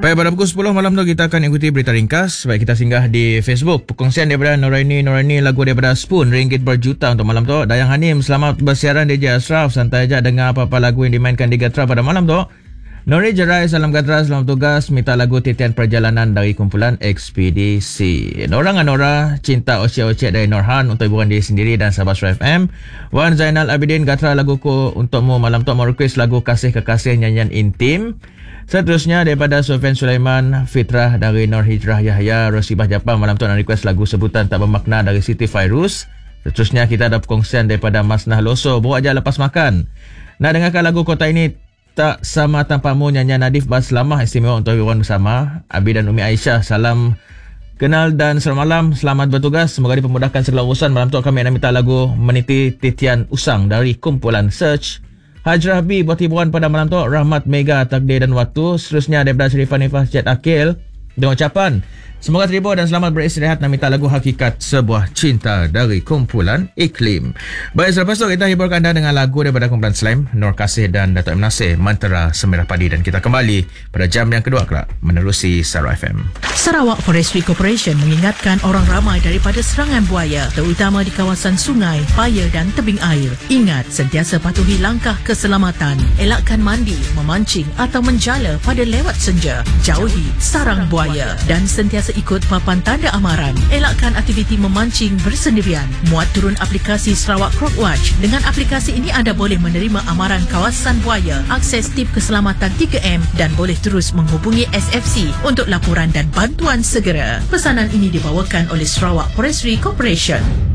Baik, pada pukul 10 malam tu kita akan ikuti berita ringkas. Baik, kita singgah di Facebook. Perkongsian daripada Noraini, lagu daripada Spoon, Ringgit Berjuta untuk malam tu. Dayang Hanim, selamat bersiaran DJ Ashraf. Santai aja dengar apa-apa lagu yang dimainkan di Gatra pada malam tu. Nori Jerai, salam Gatra, selamat tugas. Minta lagu Titian Perjalanan dari kumpulan Ekspedisi. Nora Nora, Cinta Ocek-Ocek dari Norhan untuk hiburan diri sendiri dan sahabat Surah FM. Wan Zainal Abidin, Gatra laguku untukmu malam tu. Mau request lagu Kasih Kekasih nyanyian intim. Seterusnya daripada Sofian Sulaiman, Fitrah dari Nur Hijrah Yahya, Rosibah Japang malam tu nak request lagu Sebutan Tak Bermakna dari Siti Fairuz. Seterusnya kita ada perkongsian daripada Masnah Loso, Buat Aja Lepas Makan. Nak dengarkan lagu Kota Ini Tak Sama Tanpamu nyanyian Nadif Bas Lamah, istimewa untuk hiburan bersama. Abi dan Umi Aisyah, salam kenal dan selamat malam, selamat bertugas. Semoga dipermudahkan segala urusan. Malam tu kami nak minta lagu Meniti Titian Usang dari kumpulan Search. Hajrah B buat hiburan pada malam tu, Rahmat Mega Takdir dan Waktu. Seterusnya daripada Sharifah Nifas Jet Akil dengan ucapan semoga terhibur dan selamat beristirahat. Nak minta lagu Hakikat Sebuah Cinta dari kumpulan Iklim. Baik, selepas tu kita hiburkan anda dengan lagu daripada kumpulan Slam, Nur Kasih dan Dato' M. Nasir, Mentera Semerah Padi. Dan kita kembali pada jam yang kedua kelak menerusi Sarawak FM. Sarawak Forestry Corporation mengingatkan orang ramai daripada serangan buaya, terutama di kawasan sungai, paya dan tebing air. Ingat, sentiasa patuhi langkah keselamatan. Elakkan mandi, memancing atau menjala pada lewat senja. Jauhi sarang buaya dan sentiasa ikut papan tanda amaran. Elakkan aktiviti memancing bersendirian. Muat turun aplikasi Sarawak Croc Watch. Dengan aplikasi ini anda boleh menerima amaran kawasan buaya, akses tip keselamatan 3M dan boleh terus menghubungi SFC untuk laporan dan bantuan segera. Pesanan ini dibawakan oleh Sarawak Forestry Corporation.